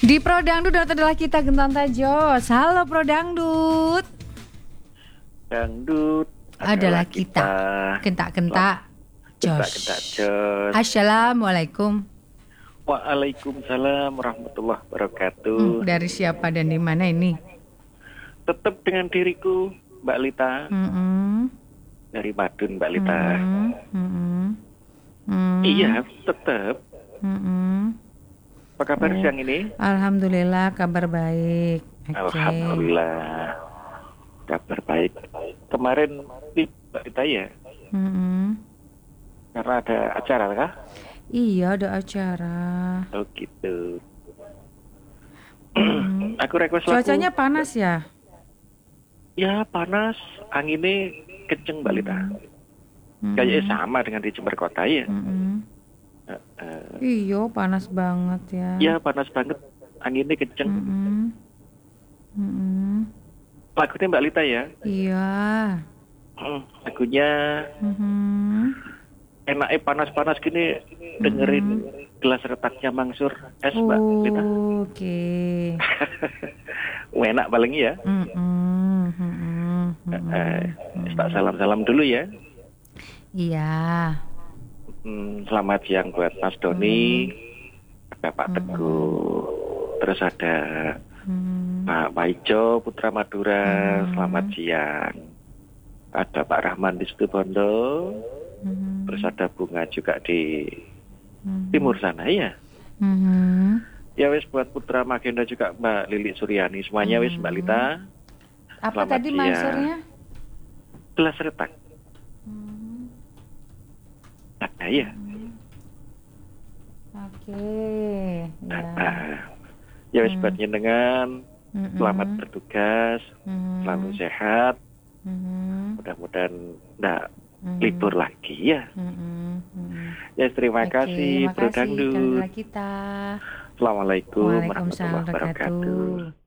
Di Pro Dangdut dan adalah kita Gentan Tajos. Halo Pro Dangdut. Dangdut adalah kita. Kentak-kentak Jos. Assalamualaikum. Waalaikumsalam warahmatullahi wabarakatuh. Dari siapa dan di mana ini? Tetap dengan diriku, Mbak Lita. Dari Madun, Mbak Lita. Iya, tetap. Apa kabar siang ini? Alhamdulillah, kabar baik. Alhamdulillah, kabar baik. Kemarin di Mbak Lita ya? Karena ada acara kah? Iya, ada acara. Oh gitu. Aku request lagu. Cuacanya panas ya? Ya panas, anginnya kenceng Mbak Lita. Kayaknya sama dengan di Jember Kota ya. Iya, panas banget ya. Ya panas banget, anginnya kenceng. Lagunya Mbak Lita ya? Iya. Lagunya enaknya panas-panas gini dengerin gelas retaknya Mangsur S Mbak Lita. Oke. Enak paling ya. Tak salam-salam dulu ya. Iya. Selamat siang buat Mas Doni, ada Pak Teguh, terus ada Pak Waijo Putra Madura, selamat siang. Ada Pak Rahman di Situbondo, terus ada Bunga juga di timur sana ya. Ya wis buat Putra Magenda juga Mbak Lili Suryani, semuanya wis Mbak Lita. Apa selamat tadi siang. Mansurnya? Gelas retak. Ada ya. Oke. Ya wis buat nyenengan, selamat bertugas, selalu sehat. Mudah-mudahan enggak libur lagi ya. Ya terima kasih Bro Dangdut. Kita. Assalamualaikum Waalaikumsalam warahmatullahi wabarakatuh.